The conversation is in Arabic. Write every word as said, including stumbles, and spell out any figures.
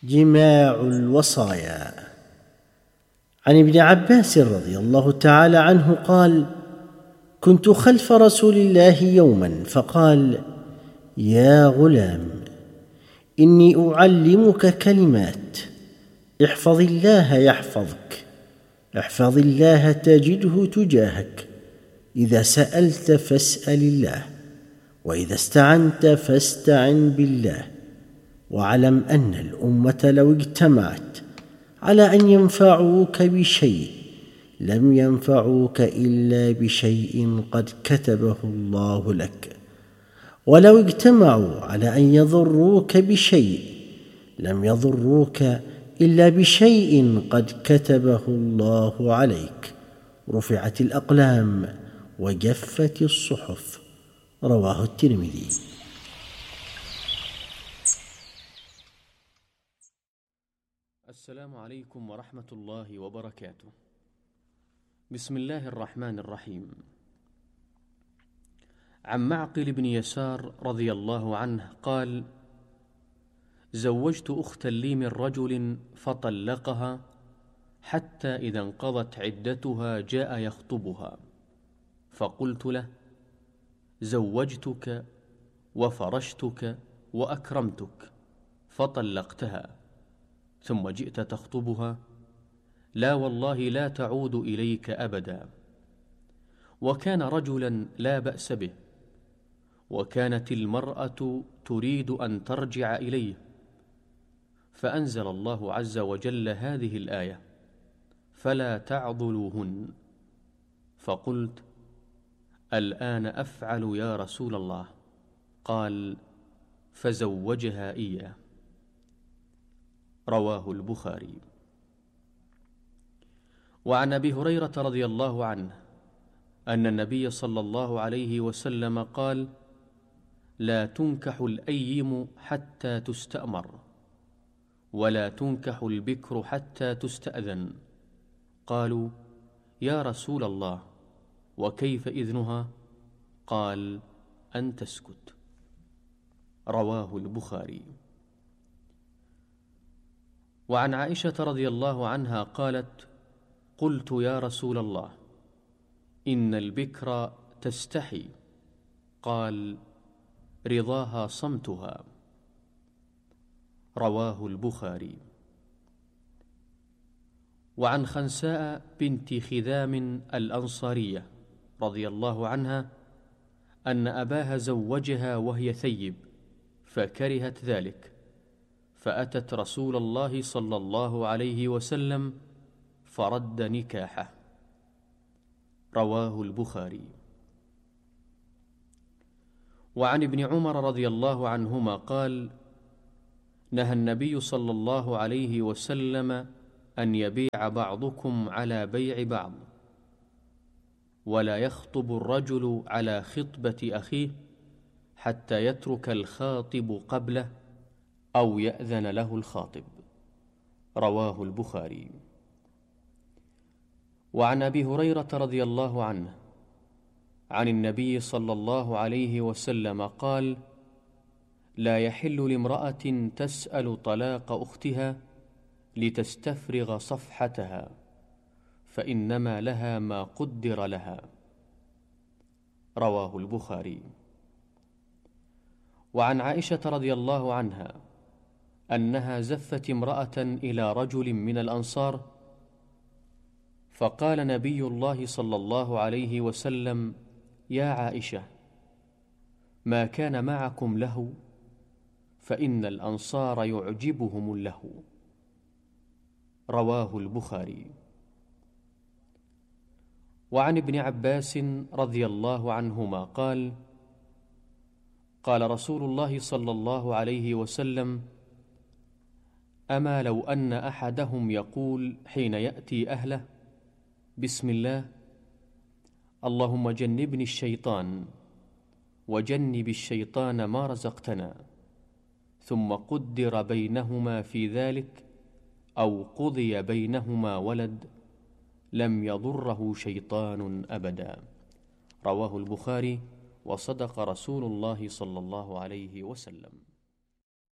جماع الوصايا. عن ابن عباس رضي الله تعالى عنه قال: كنت خلف رسول الله يوما فقال: يا غلام، إني أعلمك كلمات، احفظ الله يحفظك، احفظ الله تجده تجاهك، إذا سألت فاسأل الله، وإذا استعنت فاستعن بالله، واعلم أن الأمة لو اجتمعت على أن ينفعوك بشيء لم ينفعوك إلا بشيء قد كتبه الله لك، ولو اجتمعوا على أن يضروك بشيء لم يضروك إلا بشيء قد كتبه الله عليك. رفعت الأقلام وجفت الصحف. رواه الترمذي. السلام عليكم ورحمة الله وبركاته. بسم الله الرحمن الرحيم. عن معقل بن يسار رضي الله عنه قال: زوجت أختا لي من رجل فطلقها، حتى إذا انقضت عدتها جاء يخطبها، فقلت له: زوجتك وفرشتك وأكرمتك فطلقتها، ثم جئت تخطبها؟ لا والله لا تعود إليك أبدا. وكان رجلا لا بأس به، وكانت المرأة تريد أن ترجع إليه، فأنزل الله عز وجل هذه الآية: فلا تعضلوهن. فقلت: الآن أفعل يا رسول الله. قال: فزوجها إياه. رواه البخاري. وعن أبي هريرة رضي الله عنه أن النبي صلى الله عليه وسلم قال: لا تنكح الأيم حتى تستأمر، ولا تنكح البكر حتى تستأذن. قالوا: يا رسول الله، وكيف إذنها؟ قال: أن تسكت. رواه البخاري. وعن عائشة رضي الله عنها قالت: قلت يا رسول الله، إن البكر تستحي. قال: رضاها صمتها. رواه البخاري. وعن خنساء بنت خذام الأنصارية رضي الله عنها أن أباها زوجها وهي ثيب، فكرهت ذلك، فأتت رسول الله صلى الله عليه وسلم فرد نكاحه. رواه البخاري. وعن ابن عمر رضي الله عنهما قال: نهى النبي صلى الله عليه وسلم أن يبيع بعضكم على بيع بعض، ولا يخطب الرجل على خطبة أخيه حتى يترك الخاطب قبله أو يأذن له الخاطب. رواه البخاري. وعن أبي هريرة رضي الله عنه عن النبي صلى الله عليه وسلم قال: لا يحل لامرأة تسأل طلاق أختها لتستفرغ صفحتها، فإنما لها ما قدر لها. رواه البخاري. وعن عائشة رضي الله عنها أنها زفت امرأة إلى رجل من الأنصار، فقال نبي الله صلى الله عليه وسلم: يا عائشة، ما كان معكم له، فإن الأنصار يعجبهم اللهو. رواه البخاري. وعن ابن عباس رضي الله عنهما قال: قال رسول الله صلى الله عليه وسلم: أما لو أن أحدهم يقول حين يأتي أهله: بسم الله، اللهم جنبني الشيطان وجنب الشيطان ما رزقتنا، ثم قدر بينهما في ذلك أو قضي بينهما ولد، لم يضره شيطان أبدا. رواه البخاري. وصدق رسول الله صلى الله عليه وسلم.